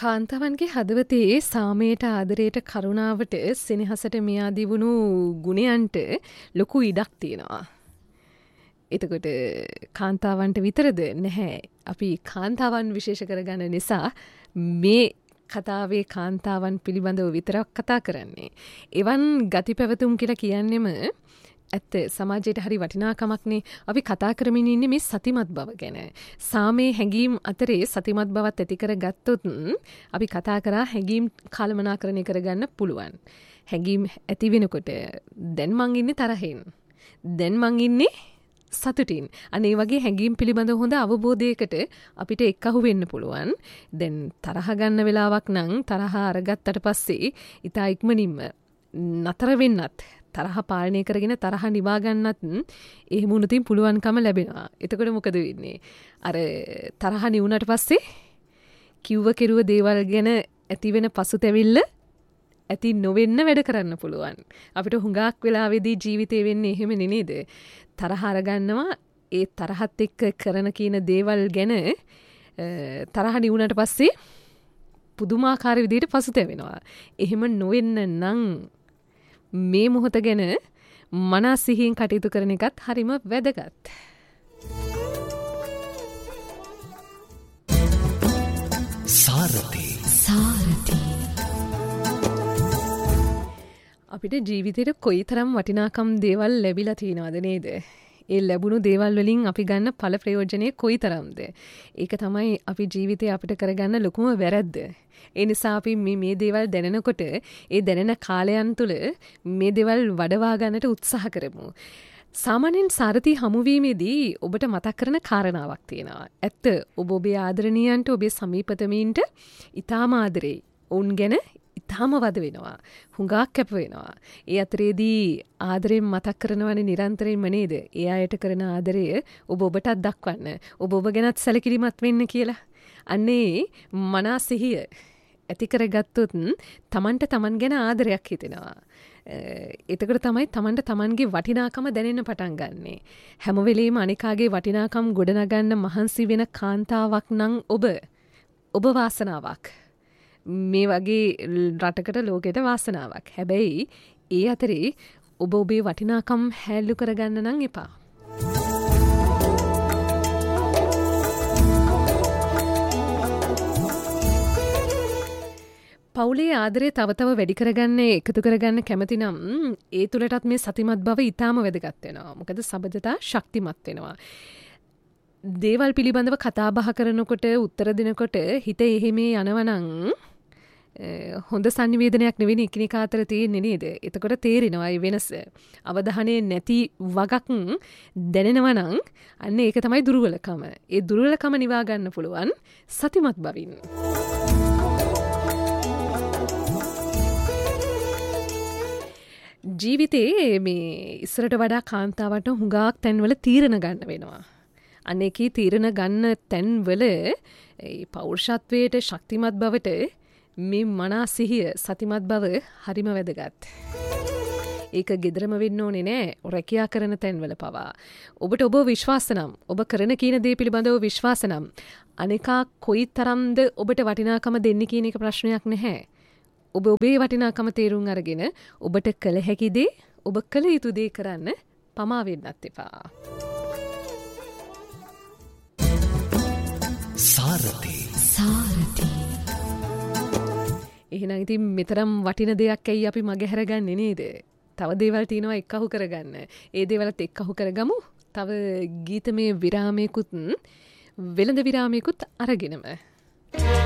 කාන්තාවන්ගේ හදවතේ සාමයට ආදරයට කරුණාවට සෙනෙහසට මියාදී වුණු ගුණයන්ට ලොකු ඉඩක් තියෙනවා. එතකොට කාන්තාවන්ට විතරද නැහැ. අපි කාන්තාවන් විශේෂ කරගන්න නිසා මේ කතාවේ කාන්තාවන් පිළිබඳව විතරක් කතා කරන්නේ. එවන් ගති පැවතුම් කියලා කියන්නෙම ඇත්ත සමාජයට හරි වටිනාකමක්නේ. අපි කතා කරමින් ඉන්නේ මේ සතිමත් බව ගැන. සාමේ හැඟීම් අතරේ සතිමත් බවත් ඇති කරගත්තොත් අපි කතා කරා හැඟීම් කළමනාකරණය කරගන්න පුළුවන්. හැඟීම් ඇති වෙනකොට දැන් මං ඉන්නේ තරහෙන්. දැන් මං ඉන්නේ සතුටින්. අනේ වගේ හැඟීම් පිළිබඳව හොඳ අවබෝධයකට අපිට එක්කහු වෙන්න පුළුවන්. දැන් තරහ ගන්න වෙලාවක් නම් තරහ අරගත්තට පස්සේ ඉතා ඉක්මනින්ම නතර වෙන්නත් තරහ පාලනය කරගෙන තරහ නිවා ගන්නත් එහෙම වුණොතින් පුළුවන්කම ලැබෙනවා. එතකොට මොකද වෙන්නේ? අර තරහ නිවුණට පස්සේ කිව්ව කෙරුව දේවල් ගැන ඇති වෙන පසුතැවිල්ල ඇති නොවෙන්න වැඩ කරන්න පුළුවන්. අපිට හුඟක් වෙලාවෙදී ජීවිතේ වෙන්නේ එහෙම නේද? තරහ අරගන්නවා ඒ තරහත් එක්ක කරන කියන දේවල් ගැන තරහ නිවුණට පස්සේ පුදුමාකාර විදිහට පසුතැවෙනවා. එහෙම නොවෙන්න නම් මේ මොහොත ගැන මනස සිහියෙන් කටයුතු කරන එකත් හරිම වැදගත්. සාරති අපිට ජීවිතේට කොයිතරම් වටිනාකම් දේවල් ලැබිලා තියෙනවද නේද? ඒ ලැබුණු දේවල් වලින් අපි ගන්න ඵල ප්‍රයෝජනෙ කොයිතරම්ද? ඒක තමයි අපි ජීවිතේ අපිට කරගන්න ලොකුම වැරැද්ද. ඒ නිසා අපි මේ දේවල් දැනනකොට ඒ දැනෙන කාලයන් තුළ මේ දේවල් වඩවා ගන්නට උත්සාහ කරමු. සාමාන්‍යයෙන් සාරති හමුවීමේදී ඔබට මතක් කරන කාරණාවක් තියෙනවා. ඇත්ත ඔබ ඔබේ ආදරණීයන්ට ඔබේ සමීපතමීන්ට ඊටාම ආදරේ. ඔවුන් ගැන ඊටාම වද වෙනවා. හුඟක් කැප වෙනවා. ඒ අතරේදී ආදරයෙන් මතක් කරනවනේ නිරන්තරයෙන්ම නේද? ඒ අයට කරන ආදරය ඔබ ඔබටත් දක්වන්න. ඔබ ඔබ ගැනත් සැලකිලිමත් වෙන්න කියලා. අන්නේ මනස සිහිය ඇති කරගත්තොත් තමන්ට තමන් ගැන ආදරයක් හිතෙනවා. එතකොට තමයි තමන්ට තමන්ගේ වටිනාකම දැනෙන්න පටන් ගන්නෙ. හැම වෙලෙම අනිකාගේ වටිනාකම් ගොඩනගන්න මහන්සි වෙන කාන්තාවක් නම් ඔබ වාසනාවක්. මේ වගේ රටකට ලෝකෙට වාසනාවක්. හැබැයි ඒ අතරේ ඔබ ඔබේ වටිනාකම් හැල්ලු කරගන්න නම් එපා. පවුලේ ආදරේ තව තව වැඩි කරගන්න එකතු කරගන්න කැමති නම් ඒ තුළටත් මේ සතිමත් බව ඊටාම වැදගත් වෙනවා. මොකද සබඳතා ශක්තිමත් වෙනවා. දේවල් පිළිබඳව කතා බහ කරනකොට උත්තර දෙනකොට හිත එහෙමේ යනවනම් හොඳ සංනිවේදනයක් නෙවෙයි එකිනෙකා අතර තියෙන්නේ නේද? එතකොට තේරෙනවා ඒ වෙනස. අවධානය නැති වගක් දැනෙනවා නම් අන්න ඒක තමයි දුර්වලකම. ඒ දුර්වලකම නිවා ගන්න පුළුවන් සතිමත් බවින්. ජීවිතේ මේ ඉස්සරට වඩා කාන්තාවට හුඟක් තැන්වල තීරණ ගන්න වෙනවා. අනේකී තීරණ ගන්න තැන්වල පෞරුෂත්වයට ශක්තිමත් බවට මේ මනස සිහිය සතිමත් බව හරිම වැදගත්. ඒක ගෙදරම වෙන්න ඕනේ නෑ. රැකියා කරන තැන්වල පවා. ඔබට ඔබ විශ්වාස නම් ඔබ කරන කියන දේ පිළිබඳව විශ්වාස නම් අනේකා කොයිතරම්ද ඔබට වටිනාකම දෙන්නේ කියන එක ප්‍රශ්නයක් නැහැ. ඔබ ඔබේ වටිනාකම තේරුම් අරගෙන ඔබට කළ හැකි දේ ඔබ කළ යුතු දේ කරන්න පමා වෙන්නත් එපා. සාරති එහෙනම් ඉතින් මෙතරම් වටින දෙයක් ඇයි අපි මගහැරගන්නේ නේද? තව දේවල් තියෙනවා එක්කහු කරගන්න. ඒ දේවල්ත් එක්කහු කරගමු. තව ගීතමය විරාමයකුත් වෙළඳ විරාමයකුත් අරගෙනම.